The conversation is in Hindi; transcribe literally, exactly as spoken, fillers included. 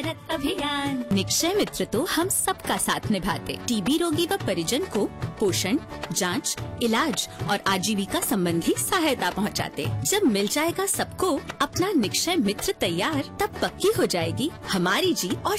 भारत अभियान। निक्षय मित्र तो हम सबका साथ निभाते। टीबी रोगी व परिजन को पोषण, जांच, इलाज और आजीविका संबंधी सहायता पहुंचाते। जब मिल जाएगा सबको अपना निक्षय मित्र तैयार, तब पक्की हो जाएगी हमारी जीत और